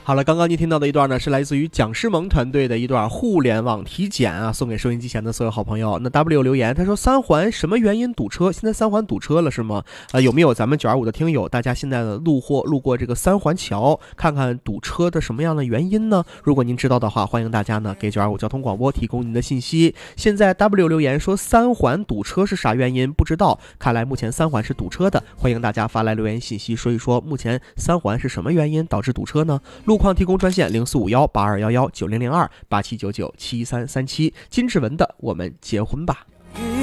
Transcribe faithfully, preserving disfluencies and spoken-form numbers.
好了，刚刚您听到的一段呢，是来自于蒋诗萌团队的一段互联网体检啊，送给收音机前的所有好朋友。那 W 留言，他说三环什么原因堵车？现在三环堵车了是吗？呃，有没有咱们九二五的听友，大家现在的路过路过这个三环桥，看看堵车的什么样的原因呢？如果您知道的话，欢迎大家呢给九二五交通广播提供您的信息。现在 W 留言说三环堵车是啥原因？不知道，看来目前三环是堵车的，欢迎大家发来留言信息说一说目前三环是什么原因导致堵车呢？路况提供专线零四五幺八二幺幺九零零二八七九九七三三七。金志文的我们结婚吧。